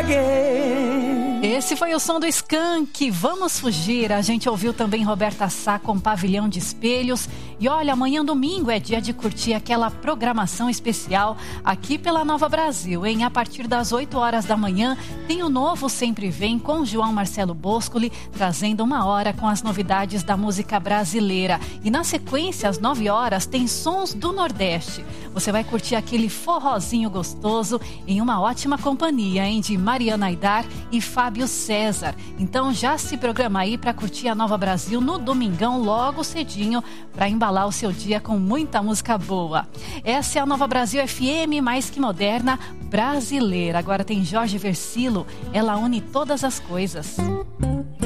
Esse foi o som do Skank, Vamos Fugir. A gente ouviu também Roberta Sá com Pavilhão de Espelhos. E olha, amanhã domingo é dia de curtir aquela programação especial aqui pela Nova Brasil, hein? A partir das 8 horas da manhã tem o Novo Sempre Vem com João Marcelo Boscoli, trazendo 1 hora com as novidades da música brasileira. E na sequência, às 9 horas, tem Sons do Nordeste. Você vai curtir aquele forrozinho gostoso em uma ótima companhia, hein? De Mariana Aidar e Fábio César. Então já se programa aí para curtir a Nova Brasil no domingão logo cedinho, para embalar o seu dia com muita música boa. Essa é a Nova Brasil FM, mais que moderna, brasileira. Agora tem Jorge Versilo, Ela Une Todas as Coisas.